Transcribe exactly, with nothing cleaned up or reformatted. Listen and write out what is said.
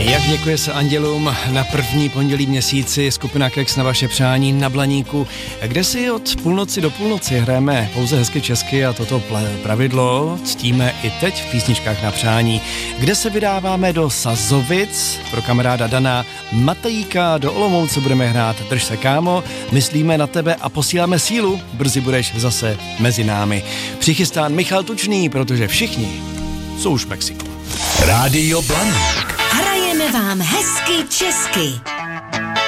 Jak děkuje se andělům na první pondělí měsíci skupina Kex na vaše přání na Blaníku, kde si od půlnoci do půlnoci hrajeme pouze hezky česky a toto pravidlo ctíme i teď v písničkách na přání, kde se vydáváme do Sazovic pro kamaráda Dana Matejíka, do Olomouce budeme hrát Drž se kámo, myslíme na tebe a posíláme sílu, brzy budeš zase mezi námi. Přichystán Michal Tučný, protože všichni jsou už v Mexiku. Rádio Blaník. Hrajeme vám hezky česky.